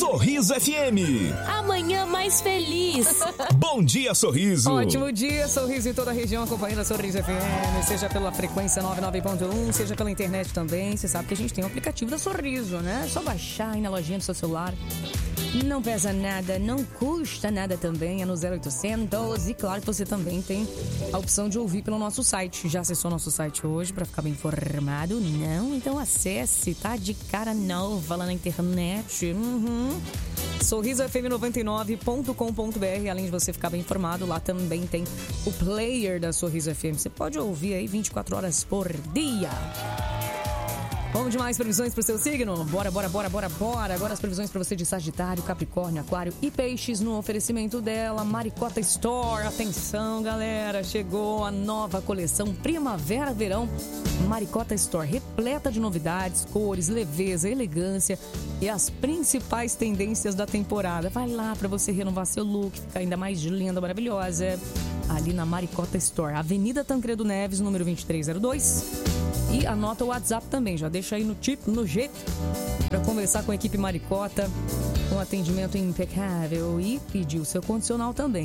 Sorriso FM. Amanhã mais feliz. Bom dia, Sorriso. Ótimo dia, Sorriso em toda a região, acompanhando a Sorriso FM, seja pela frequência 99.1, seja pela internet também. Você sabe que a gente tem o aplicativo da Sorriso, né? É só baixar aí na lojinha do seu celular. Não pesa nada, não custa nada também, é no 0800. E claro que você também tem a opção de ouvir pelo nosso site. Já acessou nosso site hoje para ficar bem informado? Não? Então acesse, tá de cara nova lá na internet. sorrisofm99.com.br. Além de você ficar bem informado, lá também tem o player da Sorriso FM. Você pode ouvir aí 24 horas por dia. Vamos de mais previsões pro seu signo? Bora. Agora as previsões para você de Sagitário, Capricórnio, Aquário e Peixes no oferecimento dela, Maricota Store. Atenção, galera, chegou a nova coleção Primavera-Verão Maricota Store, repleta de novidades, cores, leveza, elegância e as principais tendências da temporada. Vai lá para você renovar seu look, ficar ainda mais linda, maravilhosa. Ali na Maricota Store, Avenida Tancredo Neves, número 2302. E anota o WhatsApp também, já deixa aí no jeito, para conversar com a equipe Maricota, com atendimento impecável e pedir o seu condicional também.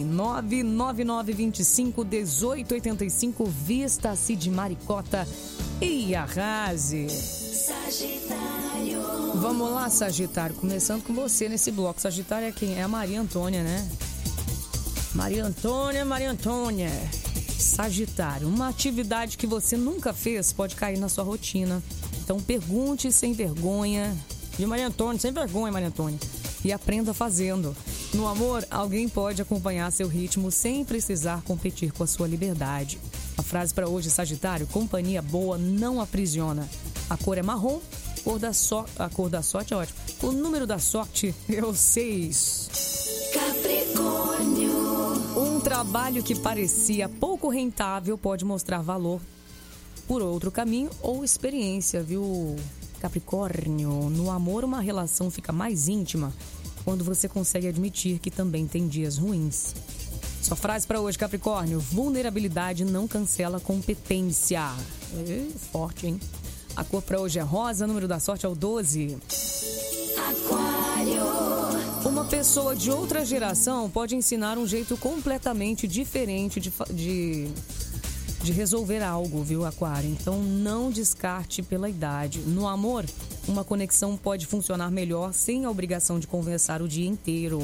99925-1885, vista-se de Maricota e arrase. Sagitário. Vamos lá, Sagitário, começando com você nesse bloco. Sagitário é quem? É a Maria Antônia, né? Maria Antônia. Sagitário, uma atividade que você nunca fez pode cair na sua rotina. Então pergunte sem vergonha. De Maria Antônia, sem vergonha, Maria Antônia. E aprenda fazendo. No amor, alguém pode acompanhar seu ritmo sem precisar competir com a sua liberdade. A frase para hoje, Sagitário: companhia boa não aprisiona. A cor é marrom, a cor da sorte é ótima. O número da sorte é o 6. Capricórnio. Um trabalho que parecia pouco rentável pode mostrar valor por outro caminho ou experiência, viu, Capricórnio? No amor, uma relação fica mais íntima quando você consegue admitir que também tem dias ruins. Sua frase para hoje, Capricórnio: vulnerabilidade não cancela competência. Forte, hein? A cor para hoje é rosa, o número da sorte é o 12. Aquário. Uma pessoa de outra geração pode ensinar um jeito completamente diferente de resolver algo, viu, Aquário? Então não descarte pela idade. No amor, uma conexão pode funcionar melhor sem a obrigação de conversar o dia inteiro.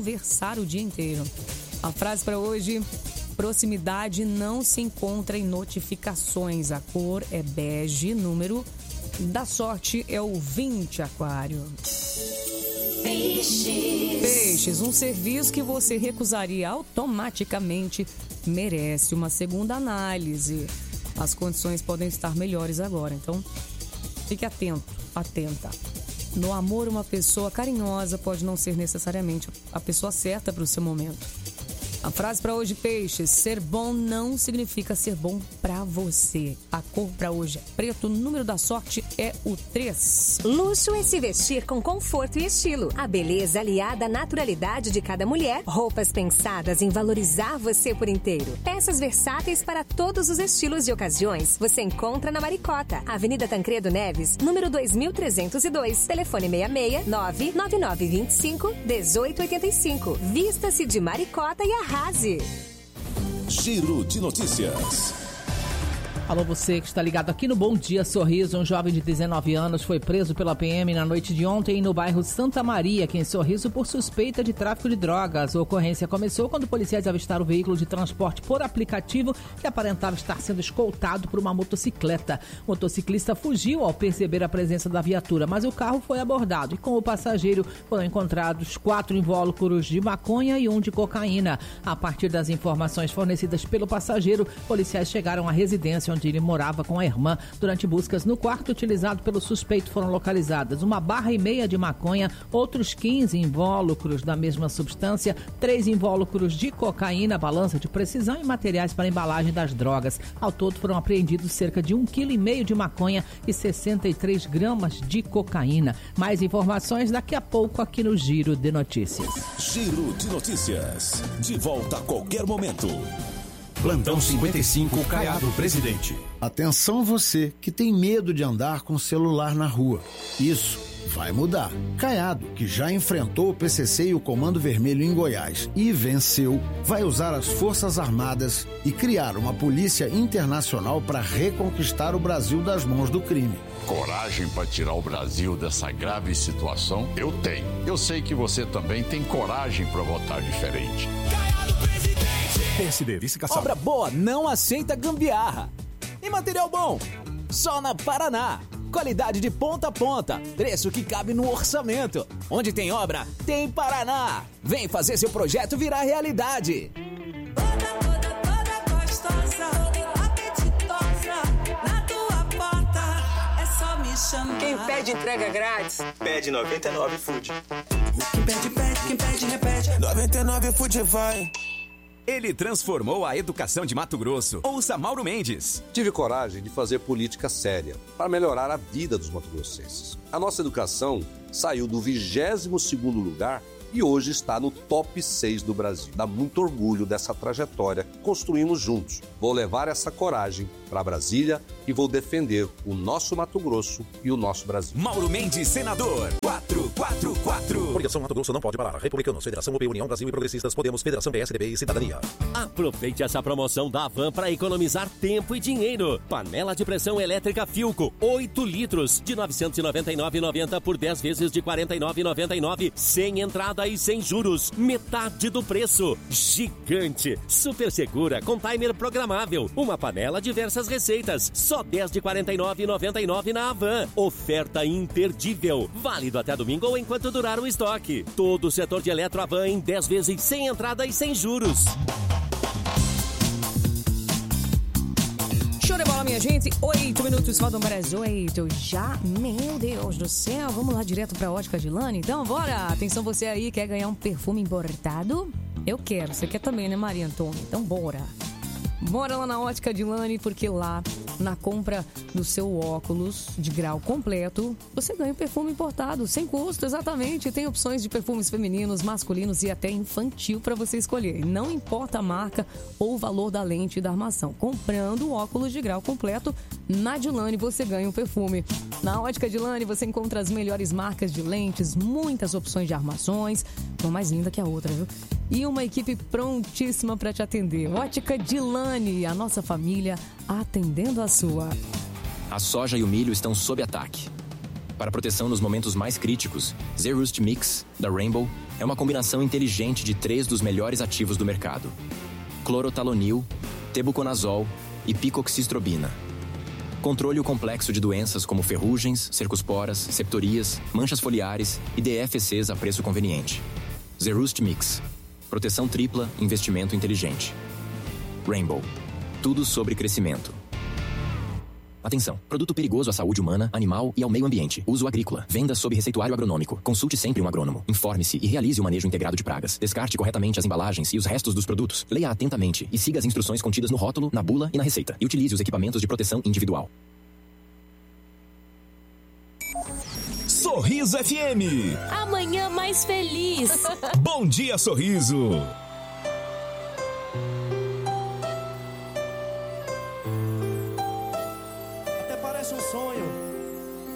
A frase para hoje: proximidade não se encontra em notificações. A cor é bege, número da sorte é o 20, Aquário. Peixes, um serviço que você recusaria automaticamente merece uma segunda análise. As condições podem estar melhores agora, então fique atenta. No amor, uma pessoa carinhosa pode não ser necessariamente a pessoa certa para o seu momento. A frase para hoje, Peixes: ser bom não significa ser bom para você. A cor para hoje é preto, o número da sorte é o 3. Luxo é se vestir com conforto e estilo. A beleza aliada à naturalidade de cada mulher. Roupas pensadas em valorizar você por inteiro. Peças versáteis para todos os estilos e ocasiões. Você encontra na Maricota, Avenida Tancredo Neves, número 2302. Telefone 66-99925-1885. Vista-se de Maricota e arrase. Giro de notícias. Alô, você que está ligado aqui no Bom Dia Sorriso. Um jovem de 19 anos foi preso pela PM na noite de ontem no bairro Santa Maria, aqui em Sorriso, por suspeita de tráfico de drogas. A ocorrência começou quando policiais avistaram o veículo de transporte por aplicativo que aparentava estar sendo escoltado por uma motocicleta. O motociclista fugiu ao perceber a presença da viatura, mas o carro foi abordado e com o passageiro foram encontrados 4 invólucros de maconha e 1 de cocaína. A partir das informações fornecidas pelo passageiro, policiais chegaram à residência onde ele morava com a irmã. Durante buscas no quarto utilizado pelo suspeito, foram localizadas 1,5 barra de maconha, outros 15 invólucros da mesma substância, 3 invólucros de cocaína, balança de precisão e materiais para embalagem das drogas. Ao todo foram apreendidos cerca de 1,5 kg de maconha e 63 gramas de cocaína. Mais informações daqui a pouco aqui no Giro de Notícias. Giro de Notícias. De volta a qualquer momento. Plantão 55, Caiado Presidente. Atenção você que tem medo de andar com o celular na rua. Isso vai mudar. Caiado, que já enfrentou o PCC e o Comando Vermelho em Goiás e venceu, vai usar as Forças Armadas e criar uma polícia internacional para reconquistar o Brasil das mãos do crime. Coragem para tirar o Brasil dessa grave situação? Eu tenho. Eu sei que você também tem coragem para votar diferente. PSD, vice-cação. Obra boa não aceita gambiarra. E material bom? Só na Paraná. Qualidade de ponta a ponta. Preço que cabe no orçamento. Onde tem obra, tem Paraná. Vem fazer seu projeto virar realidade. Toda gostosa, apetitosa, na tua porta, é só me chamar. Quem pede entrega grátis, pede 99 Food. Quem pede, quem pede, repete. 99 Food vai. Ele transformou a educação de Mato Grosso. Ouça Mauro Mendes. Tive coragem de fazer política séria para melhorar a vida dos mato-grossenses. A nossa educação saiu do 22º lugar e hoje está no top 6 do Brasil. Dá muito orgulho dessa trajetória que construímos juntos. Vou levar essa coragem para Brasília e vou defender o nosso Mato Grosso e o nosso Brasil. Mauro Mendes, senador. 444. Coligação Mato Grosso não pode parar. Republicanos, Federação UP, União Brasil e Progressistas, Podemos, Federação PSDB e Cidadania. Aproveite essa promoção da Havan para economizar tempo e dinheiro. Panela de pressão elétrica Philco, 8 litros, de R$ 999,90 por 10 vezes de R$ 49,99, sem entrada e sem juros. Metade do preço. Gigante. Super segura, com timer programável. Uma panela, diversas receitas. Só 10 de R$ 49,99 na Havan. Oferta imperdível. Válido até domingo ou enquanto durar o estoque. Todo o setor de Eletro Havan em 10 vezes sem entrada e sem juros. Show de bola, minha gente. 8 minutos, faltam para as 8. Já, meu Deus do céu. Vamos lá direto para a Ótica Dilane? Então, bora. Atenção, você aí quer ganhar um perfume importado? Eu quero. Você quer também, né, Maria Antônia? Então, bora. Bora lá na Ótica Dilane, porque lá, na compra do seu óculos de grau completo, você ganha um perfume importado, sem custo, exatamente. Tem opções de perfumes femininos, masculinos e até infantil para você escolher. Não importa a marca ou o valor da lente e da armação. Comprando o óculos de grau completo, na Dilane você ganha um perfume. Na Ótica Dilane você encontra as melhores marcas de lentes, muitas opções de armações, uma mais linda que a outra, viu? E uma equipe prontíssima para te atender. Ótica Dilane, a nossa família atendendo a sua. A soja e o milho estão sob ataque. Para proteção nos momentos mais críticos, Zerust Mix, da Rainbow, é uma combinação inteligente de 3 dos melhores ativos do mercado: clorotalonil, tebuconazol e picoxistrobina. Controle o complexo de doenças como ferrugens, cercosporas, septorias, manchas foliares e DFCs a preço conveniente. Zerust Mix. Proteção tripla, investimento inteligente. Rainbow. Tudo sobre crescimento. Atenção, produto perigoso à saúde humana, animal e ao meio ambiente. Uso agrícola. Venda sob receituário agronômico. Consulte sempre um agrônomo. Informe-se e realize o manejo integrado de pragas. Descarte corretamente as embalagens e os restos dos produtos. Leia atentamente e siga as instruções contidas no rótulo, na bula e na receita. E utilize os equipamentos de proteção individual. Sorriso FM. Amanhã mais feliz. Bom dia, Sorriso.